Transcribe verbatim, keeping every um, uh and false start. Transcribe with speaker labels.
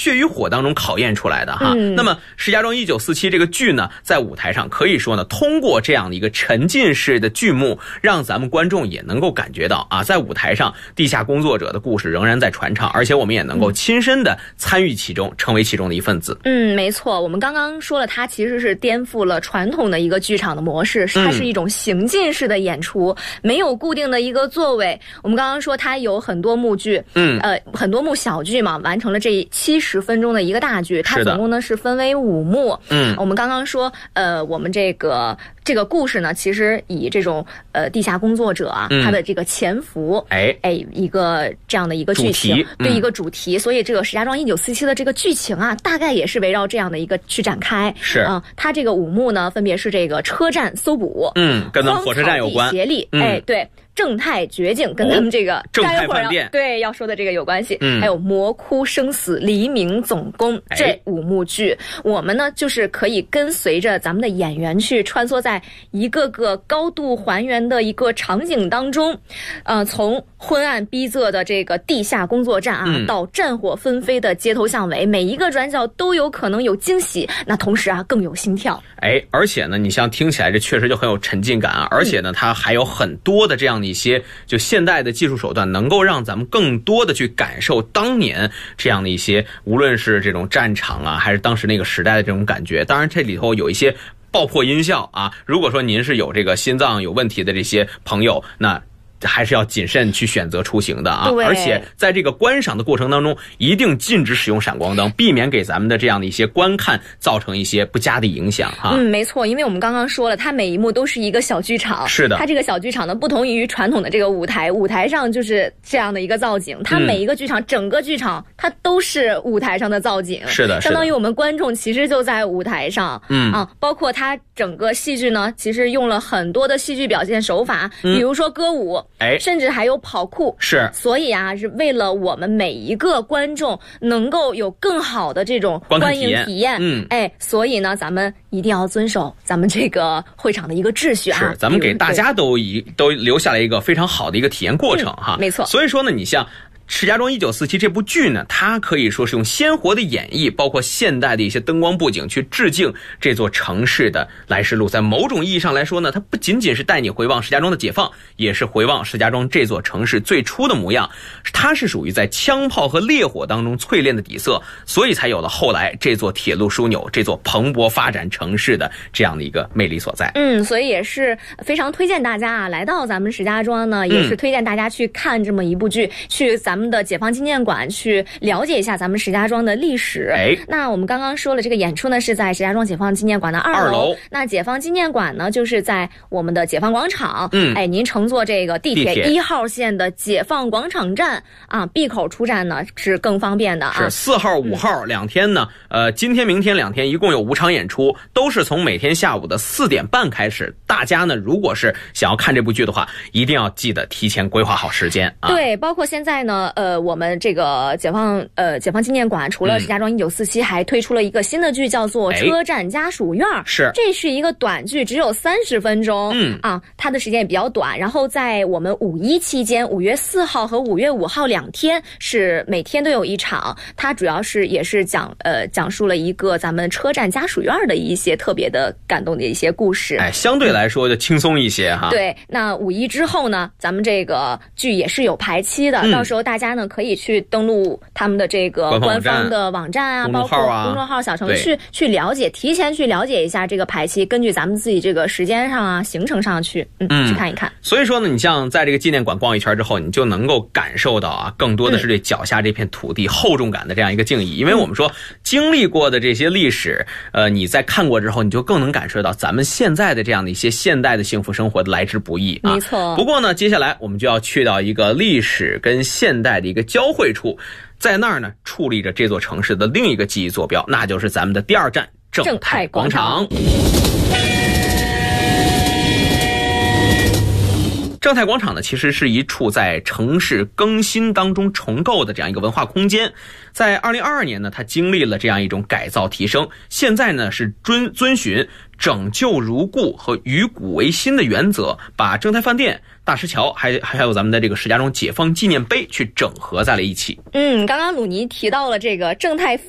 Speaker 1: 血与火当中考验出来的哈。嗯、那么石家庄一九四七这个剧呢，在舞台上可以说呢，通过这样的一个沉浸式的剧目，让咱们观众也能够感觉到啊，在舞台上地下工作者的故事仍然在传唱，而且我们也能够亲身的参与其中，成为其中的一份子。
Speaker 2: 嗯，没错，我们刚刚说了，它其实是颠覆了传统的一个剧场的模式，它是一种行进式的演出，没有固定的一个座位。我们刚刚说它有很多幕剧，嗯，呃，很多幕小剧嘛，完成了这七十分钟的一个大剧，它总共呢是分为五幕。嗯，我们刚刚说，呃，我们这个。这个故事呢，其实以这种呃地下工作者啊，嗯、他的这个潜伏，哎哎，一个这样的一个剧情，对、嗯、一个主题，所以这个石家庄一九四七的这个剧情啊，大概也是围绕这样的一个去展开。是啊、呃，它这个五幕呢，分别是这个车站搜捕，嗯，跟咱们火车站有关，协力，嗯、哎，对。正太绝境跟咱们这个
Speaker 1: 正太饭店
Speaker 2: 对要说的这个有关系，嗯，还有魔窟生死、黎明总攻、哎、这五幕剧，我们呢就是可以跟随着咱们的演员去穿梭在一个个高度还原的一个场景当中，呃，从昏暗逼仄的这个地下工作站啊，嗯、到战火纷飞的街头巷尾，每一个转角都有可能有惊喜，那同时啊更有心跳。
Speaker 1: 哎，而且呢，你像听起来这确实就很有沉浸感啊，而且呢，它还有很多的这样的一些就现代的技术手段，能够让咱们更多的去感受当年这样的一些，无论是这种战场啊，还是当时那个时代的这种感觉。当然，这里头有一些爆破音效啊，如果说您是有这个心脏有问题的这些朋友，那还是要谨慎去选择出行的啊！而且在这个观赏的过程当中，一定禁止使用闪光灯，避免给咱们的这样的一些观看造成一些不佳的影响哈。
Speaker 2: 嗯，没错，因为我们刚刚说了，它每一幕都是一个小剧场。
Speaker 1: 是的，
Speaker 2: 它这个小剧场呢，不同于传统的这个舞台，舞台上就是这样的一个造景，它每一个剧场，嗯、整个剧场它都是舞台上的造景。
Speaker 1: 是的，
Speaker 2: 相当于我们观众其实就在舞台上。嗯啊，包括它整个戏剧呢，其实用了很多的戏剧表现手法，嗯、比如说歌舞，哎，甚至还有。有跑酷
Speaker 1: 是，
Speaker 2: 所以啊，是为了我们每一个观众能够有更好的这种观影体验，嗯，哎，所以呢，咱们一定要遵守咱们这个会场的一个秩序啊，
Speaker 1: 是，咱们给大家都一都留下来一个非常好的一个体验过程、嗯、哈，
Speaker 2: 没错。
Speaker 1: 所以说呢，你像石家庄一九四七这部剧呢，它可以说是用鲜活的演绎，包括现代的一些灯光布景，去致敬这座城市的来时路。在某种意义上来说呢，它不仅仅是带你回望石家庄的解放，也是回望石家庄这座城市最初的模样。它是属于在枪炮和烈火当中淬炼的底色，所以才有了后来这座铁路枢纽、这座蓬勃发展城市的这样的一个魅力所在。
Speaker 2: 嗯，所以也是非常推荐大家啊，来到咱们石家庄呢，也是推荐大家去看这么一部剧，嗯、去咱们。咱们的解放纪念馆去了解一下咱们石家庄的历史。哎，那我们刚刚说了，这个演出呢是在石家庄解放纪念馆的二楼。二楼。那解放纪念馆呢，就是在我们的解放广场。嗯，哎，您乘坐这个地铁一号线的解放广场站啊 ，B 口出站呢是更方便的啊。
Speaker 1: 是四号、五号两天呢，呃，今天、明天两天一共有五场演出，都是从每天下午的四点半开始。大家呢，如果是想要看这部剧的话，一定要记得提前规划好时间啊。
Speaker 2: 对，包括现在呢。呃，我们这个解放呃解放纪念馆除了石家庄一九四七，还推出了一个新的剧，叫做《车站家属院》。是，这是一个短剧，只有三十分钟。嗯啊，它的时间也比较短。然后在我们五一期间，五月四号和五月五号两天是每天都有一场。它主要是也是讲呃讲述了一个咱们车站家属院的一些特别的感动的一些故事。
Speaker 1: 哎，相对来说就轻松一些哈。
Speaker 2: 对，那五一之后呢，咱们这个剧也是有排期的，嗯、到时候大家呢可以去登录他们的这个官方的网站啊，包括公众号、小程序去了解，提前去了解一下这个排期，根据咱们自己这个时间上啊、行程上去，嗯，嗯去看一看。
Speaker 1: 所以说呢，你像在这个纪念馆逛一圈之后，你就能够感受到啊，更多的是对脚下这片土地厚重感的这样一个敬意。因为我们说经历过的这些历史，呃，你在看过之后，你就更能感受到咱们现在的这样的一些现代的幸福生活的来之不易啊。
Speaker 2: 没错。
Speaker 1: 不过呢，接下来我们就要去到一个历史跟现代的一个交汇处，在那儿呢矗立着这座城市的另一个记忆坐标，那就是咱们的第二站正太广场。正太广场呢，其实是一处在城市更新当中重构的这样一个文化空间。在二零二二年呢，它经历了这样一种改造提升，现在呢是遵遵循拯救如故和与古为新的原则，把正太饭店、大石桥还还有咱们的这个石家庄解放纪念碑去整合在了一起。
Speaker 2: 嗯，刚刚鲁尼提到了这个正太